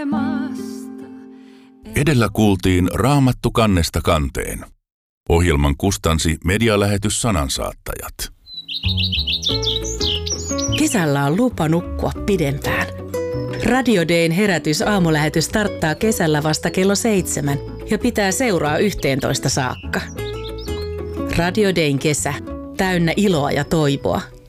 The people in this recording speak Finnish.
Edellä kuultiin Raamattu kannesta kanteen. Ohjelman kustansi medialähetys Sanansaattajat. Kesällä on lupa nukkua pidempään. Radio Dayn herätys aamulähetys starttaa kesällä vasta kello 7 ja pitää seuraa 11 saakka. Radio Dayn kesä, täynnä iloa ja toivoa.